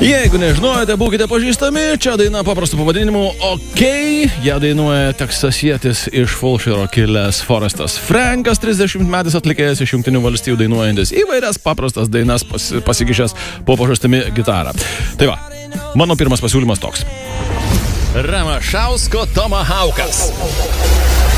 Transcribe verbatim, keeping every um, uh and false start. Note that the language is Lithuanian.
Jeigu nežinojate, būkite pažįstami, čia daina paprastu pavadinimu OK. Ją dainuoja teksasietis iš Fulširo kilęs Forestas Frankas, trisdešimtmetis atlikėjas iš Jungtinių valstijų, dainuojantis įvairias paprastas dainas pas, pasikišęs po pažastimi gitarą. Tai va, mano pirmas pasiūlymas toks. Ramašausko Tomahawkas.